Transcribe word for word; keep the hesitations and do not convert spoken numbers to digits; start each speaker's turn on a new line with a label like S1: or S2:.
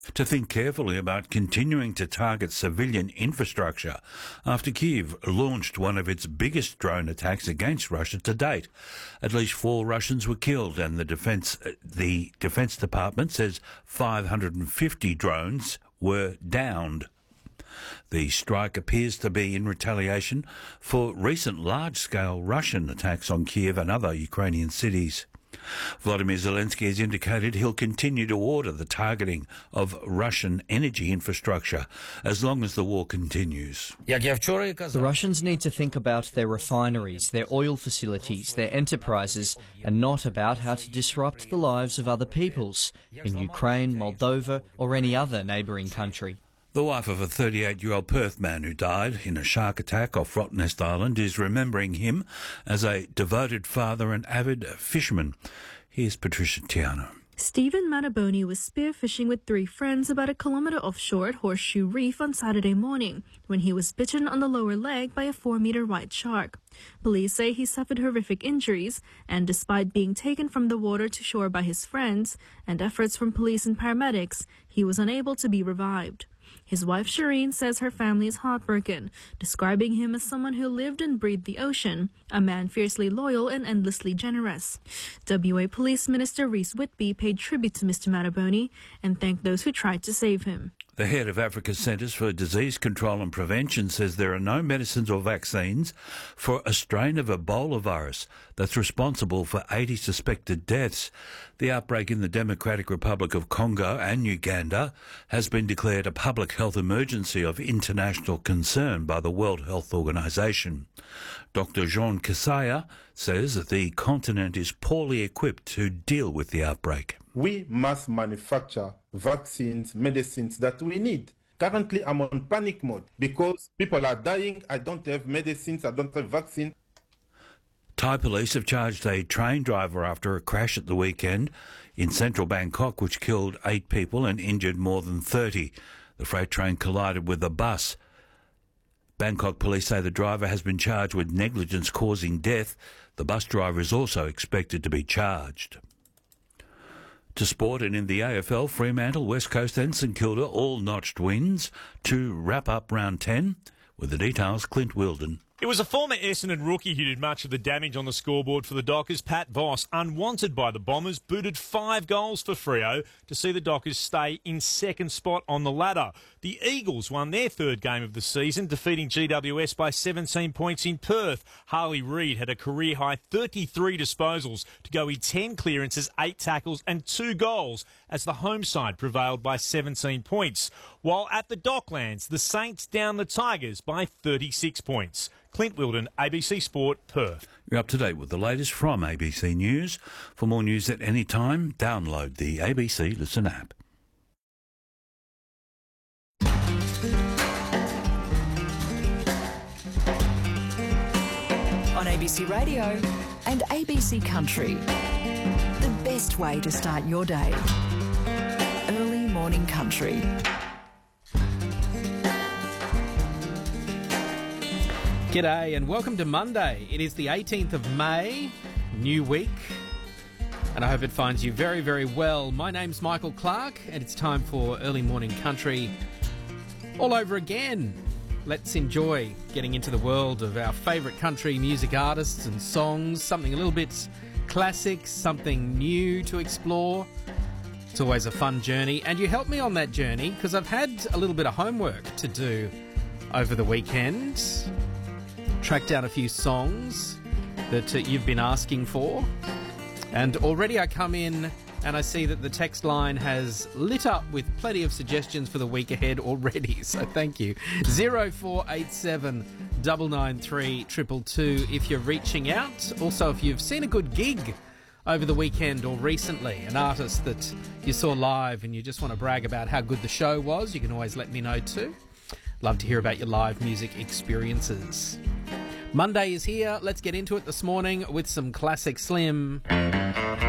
S1: to think carefully about continuing to target civilian infrastructure after Kyiv launched one of its biggest drone attacks against Russia to date. At least four Russians were killed, and the defense the Defense Department says five hundred fifty drones were downed. The strike appears to be in retaliation for recent large-scale Russian attacks on Kyiv and other Ukrainian cities. Volodymyr Zelensky has indicated he'll continue to order the targeting of Russian energy infrastructure as long as the war continues.
S2: The Russians need to think about their refineries, their oil facilities, their enterprises, and not about how to disrupt the lives of other peoples in Ukraine, Moldova, or any other neighbouring country.
S1: The wife of a thirty-eight-year-old Perth man who died in a shark attack off Rottnest Island is remembering him as a devoted father and avid fisherman. Here's Patricia Tiano.
S3: Stephen Mataboni was spearfishing with three friends about a kilometre offshore at Horseshoe Reef on Saturday morning when he was bitten on the lower leg by a four-metre white shark. Police say he suffered horrific injuries, and despite being taken from the water to shore by his friends and efforts from police and paramedics, he was unable to be revived. His wife Shireen says her family is heartbroken, describing him as someone who lived and breathed the ocean, a man fiercely loyal and endlessly generous. W A Police Minister Rhys Whitby paid tribute to Mister Mataboni and thanked those who tried to save him.
S1: The head of Africa's Centres for Disease Control and Prevention says there are no medicines or vaccines for a strain of Ebola virus that's responsible for eighty suspected deaths. The outbreak in the Democratic Republic of Congo and Uganda has been declared a public health emergency of international concern by the World Health Organization. Doctor Jean Kasaya says that the continent is poorly equipped to deal with the outbreak.
S4: We must manufacture vaccines, medicines that we need. Currently, I'm on panic mode because people are dying. I don't have medicines. I don't have vaccine.
S1: Thai police have charged a train driver after a crash at the weekend in central Bangkok, which killed eight people and injured more than thirty. The freight train collided with a bus. Bangkok police say the driver has been charged with negligence causing death. The bus driver is also expected to be charged. To sport, and in the A F L, Fremantle, West Coast and St Kilda all notched wins to wrap up round ten. With the details, Clint Wilden.
S5: It was a former Essendon rookie who did much of the damage on the scoreboard for the Dockers. Pat Voss, unwanted by the Bombers, booted five goals for Freo to see the Dockers stay in second spot on the ladder. The Eagles won their third game of the season, defeating G W S by seventeen points in Perth. Harley Reid had a career-high thirty-three disposals to go with ten clearances, eight tackles and two goals as the home side prevailed by seventeen points. While at the Docklands, the Saints downed the Tigers by thirty-six points. Clint Wilden, A B C Sport, Perth.
S1: You're up to date with the latest from A B C News. For more news at any time, download the A B C Listen app.
S6: On A B C Radio and A B C Country. The best way to start your day. Early morning country.
S7: G'day and welcome to Monday. It is the eighteenth of May, new week, and I hope it finds you very, very well. My name's Michael Clark, and it's time for Early Morning Country all over again. Let's enjoy getting into the world of our favourite country music artists and songs, something a little bit classic, something new to explore. It's always a fun journey, and you help me on that journey because I've had a little bit of homework to do over the weekend. Tracked down a few songs that uh, you've been asking for, and already I come in and I see that the text line has lit up with plenty of suggestions for the week ahead already, so thank you. zero four eight seven nine nine three two two two if you're reaching out. Also, if you've seen a good gig over the weekend or recently, an artist that you saw live and you just want to brag about how good the show was, you can always let me know too. Love to hear about your live music experiences. Monday is here. Let's get into it this morning with some classic Slim.